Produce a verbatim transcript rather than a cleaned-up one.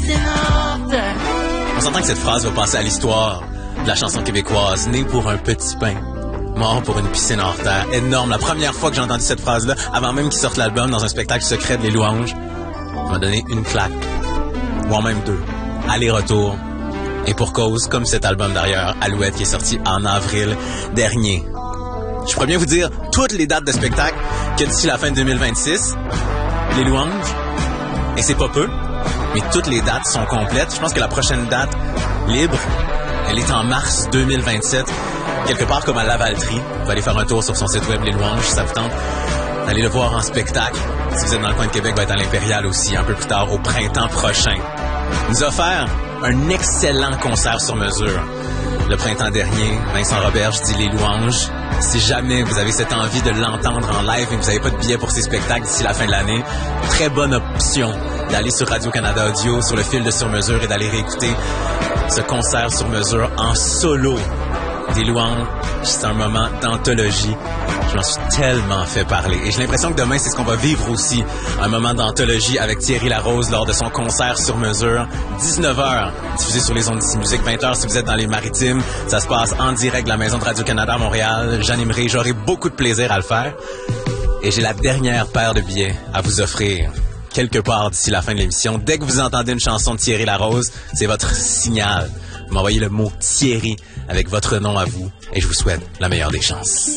piscine hors terre. On s'entend que cette phrase va passer à l'histoire de la chanson québécoise, née pour un petit pain, mort pour une piscine hors terre. Énorme. La première fois que j'ai entendu cette phrase-là, avant même qu'il sorte l'album dans un spectacle secret de Les Louanges, ça m'a donné une claque, voire même deux. Aller-retour. Et pour cause, comme cet album d'ailleurs, Alouette, qui est sorti en avril dernier. Je pourrais bien vous dire toutes les dates de spectacle que d'ici la fin de deux mille vingt-six, Les Louanges, et c'est pas peu, mais toutes les dates sont complètes. Je pense que la prochaine date libre, elle est en mars deux mille vingt-sept, quelque part comme à Lavaltrie. Vous allez faire un tour sur son site web Les Louanges, si ça vous tente. Allez le voir en spectacle. Si vous êtes dans le coin de Québec, va être à l'Impérial aussi, un peu plus tard, au printemps prochain. Il nous a offert un excellent concert sur mesure. Le printemps dernier, Vincent Roberge dit Les Louanges. Si jamais vous avez cette envie de l'entendre en live et que vous n'avez pas de billets pour ces spectacles d'ici la fin de l'année, très bonne option d'aller sur Radio-Canada Audio, sur le fil de sur mesure et d'aller réécouter ce concert sur mesure en solo des Louanges. C'est un moment d'anthologie. Je m'en suis tellement fait parler. Et j'ai l'impression que demain, c'est ce qu'on va vivre aussi. Un moment d'anthologie avec Thierry Larose lors de son concert sur mesure. dix-neuf heures, diffusé sur les ondes d'ici musique. vingt heures si vous êtes dans les Maritimes. Ça se passe en direct de la Maison de Radio-Canada à Montréal. J'animerai, j'aurai beaucoup de plaisir à le faire. Et j'ai la dernière paire de billets à vous offrir quelque part d'ici la fin de l'émission. Dès que vous entendez une chanson de Thierry Larose, c'est votre signal. Vous m'envoyez le mot Thierry avec votre nom à vous et je vous souhaite la meilleure des chances.